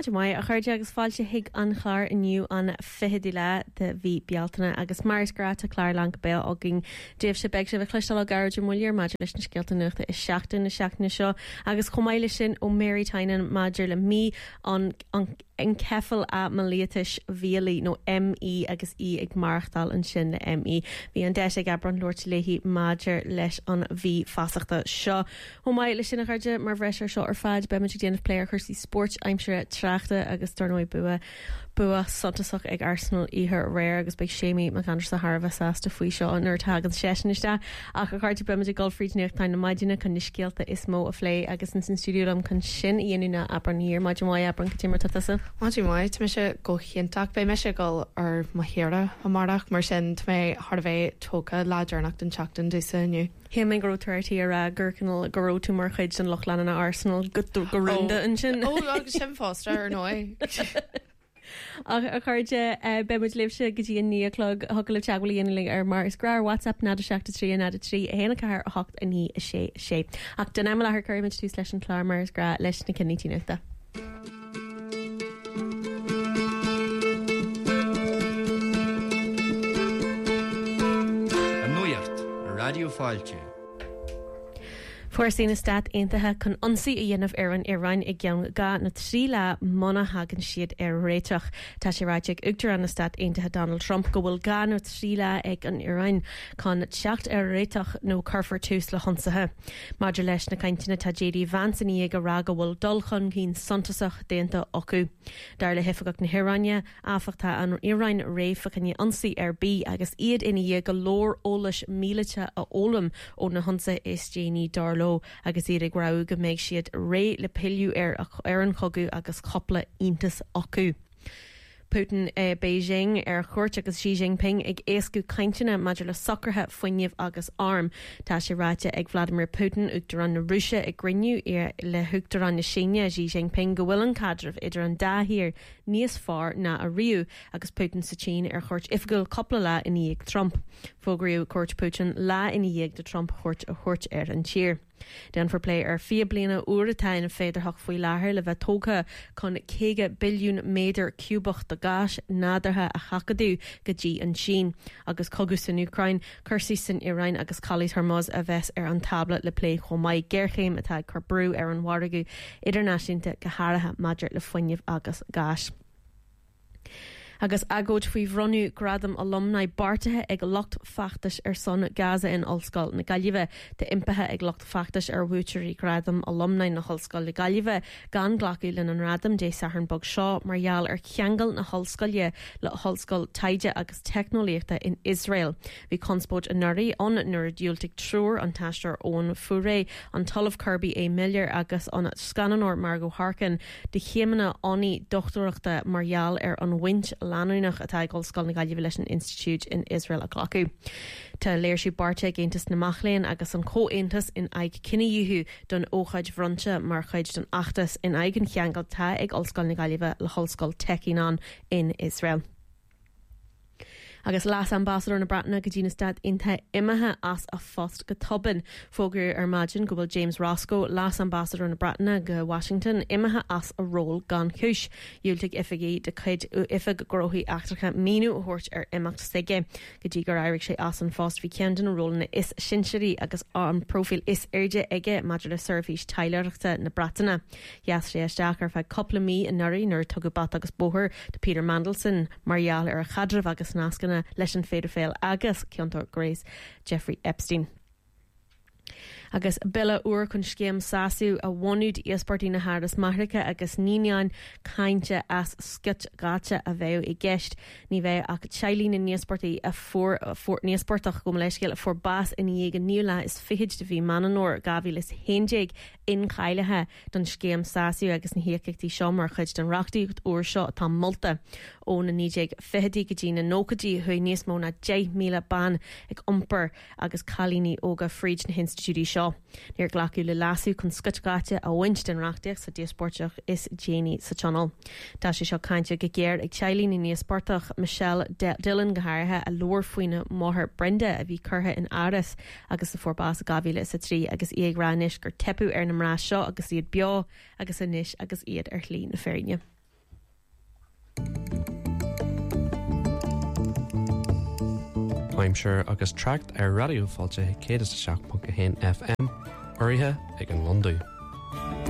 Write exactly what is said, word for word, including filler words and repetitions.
Tá mai a chuirde agus fáilte hiig an chláir inniu an fiheadí le de bhí bealtainna agus mars grata chláir lang be ó gin déobh se beg se bh chluistal a gairid muir maidir leis na scialta nuachta is seachtain na seachna seo agus chomáile sin ó Mary Tynan maidir le mí an an cefal a malíotis bhíalaí nó M E agus í ag marachtal an sin na M E. Bhí an deis ag abran Lord Leahy maidir leis an bhí fasachta seo. Chomáile sin a chuirde mar bhreisir seo ar fad be muidir déanamh léir chuirsí sport aimsere trachta agus dornóid bua bua santasach ag Arsenal ihe réir agus beag séimi me gan sa Harbh sásta faoi seo an nuir tag an seisneiste ach a chuirte be muidir golfríd neachtain na maidine chun niscéalta is mó a phlé agus in san stúdiúlam chun sin íonúna abraníir maidir mai abran timar tutasa. Mátí mai me se go chiintach be me se gal ar mahéra a marach mar sin mé Harbh tóca láidirnach den teachtain dúsaniu. Hé mé go tuairtí ar a ggurcanal goró tú mar chuid an lochlan na Arsenal go gorúnda an sin. Ó agus sin fástra ar nói. A chuirde bemuid libse go dtí an níolog thuga le teaghlaíon ar mar is gra WhatsApp na seachta trí na trí a héna cair hocht a ní sé sé. Ach den am lethir chuirimiid tú leis an chláir mar is gra leis na cinnítíachta. Radio Fáilte. Fuair stát aontaithe chun ansaí a dhéanamh ar an Iráin i gceann ga na trí le mna hagann siad ar réiteach. Tá sé ráiteag uachtar an na stát aontaithe Donald Trump go bhfuil ga nó trí le ag an Iráin chun teacht ar réiteach nó carfar tús le honsathe. Maidir leis na cainteanna tá J D Vance í ag rá go bhfuil dul chun cín santasach déanta acu. Dar le hifagach na Hiráine áfachta an Iráin réifachanne ansaí ar bí agus iad ina dhé go lór ólais míleite a ólam ó na honsa is déanaí darló agus iad ag rá go méid siad ré le pilliú ar ar an chogu agus coppla iontas acu. Putin eh, Beijing ar chuirt agus Xi Jinping ag éascú cainteanna maidir le socrthe foiinneamh agus arm. Tá sé ráite ag Vladimir Putin uachtar an na Rúise ag griniú ar le thugtar an na Síne Xi Jinping go bhfuil an cadreh idir an dáthír níos far na a riú agus Putin sa Chín ar chuirt ifgil coppla le in ag Trump. Fógraíú cuirt Putin le in ag de Trump chuirt a chuirt ar an tír. Den for play ar fia bliana uairtein féidirthach faoi láthair le bheith tóca chun céige billiún méidir cúbach de gas nádartha a chacadú go dtí an Sín agus cogus san Ucrain cursaí san Iráin agus Chalís Hormuz a bheits ar an tablet le play chomáid geirchéim atá carbrú ar an wargu idirnáisiúnta go háirithe maidir le foiinneamh agus gas. Agus agóid faoi bhronú gradam alumni bartathe ag locht fachtas ar son Gaza in Olscoil na Gaillimhe de impethe ag locht fachtas ar bhúteirí gradam alumni na Hallscoil na Gaillimhe gan glacu lin an radam dé saharn bog seo margheall ar cheangal na Hallscoile le Hallscoil taide agus technoliaachta in Israel. Bhí conspóid a nuirí an nuair diúltaigh trúr an taistir ón furé an talamh Kirby é Miller agus an scananóir Margo Harkin de chéimena aní dochtúireachta margheall ar an wint Lanúnach atá Hallscoil na Gaillimhe leis an Institute in Israel a glacu. Tá léirsú barte géantas na Machléin agus an cóaontas in aig cineiúthú don óchaid bhronte mar chuid don achtas in aigen cheangal tá ag Hallscoil na Gaillimhe le Hallscoil Techinán in Israel. Agus las ambassador na Bratainna go dtí na stad inta imethe as a fost go toban. Fógur ar maidin go bhfuil James Roscoe las ambassador na Bratainna go Washington imethe as a ról gan chúis. Dúilteigh ifigí de chuid ifig gróthaí achtarcha míú a thuirt ar imeacht saige. Go dtí gur éirigh sé as an fost bhí cean den ról na is sinseí agus an profil is airde ige maidir le surfís taileireachta na Bratainna. Yes sé isteach ar feadh coppla mí in nuirí nuair tugadh bat agus bóthir de Peter Mandelson margheall ar a chadramh agus nascan leis an féidir féil agus ceantar Grace Jeffrey Epstein. Agus billa uair chun scéim sáú a bhhaúd íospáirtí na háras maithricha agus níneáin cainte as scut gáte a bheith i gceist. Ní bheith ach teilín na níospáirtí a fuór níospáirteach go leiscéil a fuór bás in dhéag an níula is fiid de bhí mananóir gabhí is héindeag in chailethe don scéim sáú agus na hiacachtaí seo mar chuid don reachtaíocht uair seo atá multa ó na nídeag fihidí go dtí na nócadí chuig níos mó na dé míle ban ag iompar agus chalíní óga fríd na Institutí seo. Níor glacu le lasú chun scutgáte a bhaint den reachtaíocht sa díospórteach is Janie sa channel. Tá sé seo cainte go géir ag teilín in níospórteach Michelle Dillon go háirithe a leor faoine máthair Brenda a bhí curtha in áras agus sa forbás a gabhíle sa trí agus iag ránis gur tepu ar na mrá seo agus iad beo agus a níis agus iad ar chlí na féine. Weimsir agus tracht ar radioáilte cé seach F M, orithe ag an Londú.